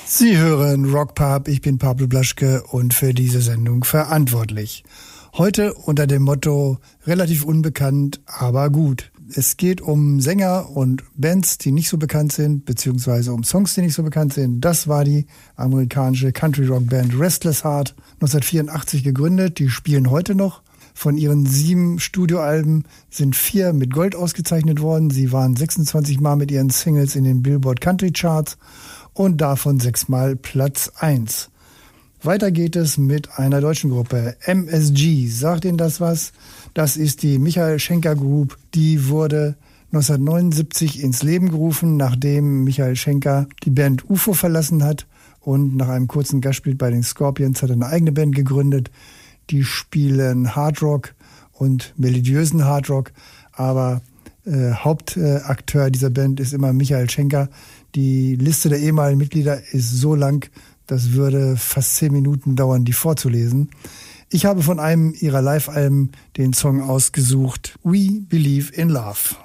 Sie hören Rockpop, ich bin Pablo Blaschke und für diese Sendung verantwortlich. Heute unter dem Motto relativ unbekannt, aber gut. Es geht um Sänger und Bands, die nicht so bekannt sind, beziehungsweise um Songs, die nicht so bekannt sind. Das war die amerikanische Country-Rock-Band Restless Heart, 1984 gegründet. Die spielen heute noch. Von ihren 7 Studioalben sind 4 mit Gold ausgezeichnet worden. Sie waren 26 Mal mit ihren Singles in den Billboard Country Charts und davon 6 Mal Platz 1. Weiter geht es mit einer deutschen Gruppe, MSG. Sagt Ihnen das was? Das ist die Michael Schenker Group. Die wurde 1979 ins Leben gerufen, nachdem Michael Schenker die Band UFO verlassen hat und nach einem kurzen Gastspiel bei den Scorpions hat er eine eigene Band gegründet. Die spielen Hardrock und melodiösen Hardrock, aber Hauptakteur dieser Band ist immer Michael Schenker. Die Liste der ehemaligen Mitglieder ist so lang, das würde fast 10 Minuten dauern, die vorzulesen. Ich habe von einem ihrer Live-Alben den Song ausgesucht, We Believe in Love.